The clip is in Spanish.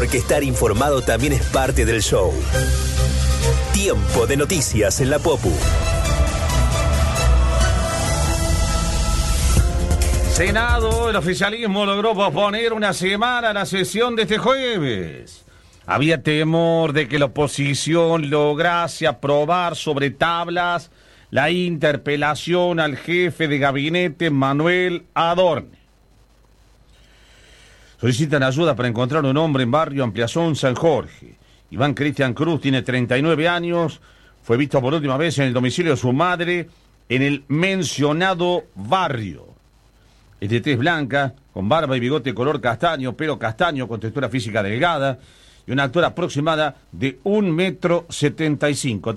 porque estar informado también es parte del show. Tiempo de noticias en la Popu. Senado, el oficialismo logró posponer una semana la sesión de este jueves. Había temor de que la oposición lograse aprobar sobre tablas la interpelación al jefe de gabinete Manuel Adorni. Solicitan ayuda para encontrar un hombre en barrio Ampliación San Jorge. Iván Cristian Cruz tiene 39 años, fue visto por última vez en el domicilio de su madre en el mencionado barrio. Es de tez blanca, con barba y bigote color castaño, pelo castaño con textura física delgada y una altura aproximada de 1,75 m.